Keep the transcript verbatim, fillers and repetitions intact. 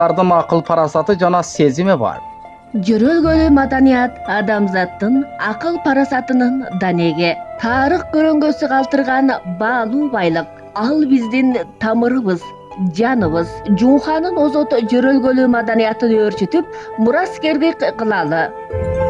Алардын акыл парасаты жана сезими бар. Жөрөлгөлүү маданият адамзаттын акыл парасатынын данеги. Тарых көрөңгөсү калтырган баалуу байлык. Ал биздин тамырыбыз, жаныбыз. Жумханын озот жөрөлгөлүү маданиятын өөрчүтүп, мураскердик кылалы.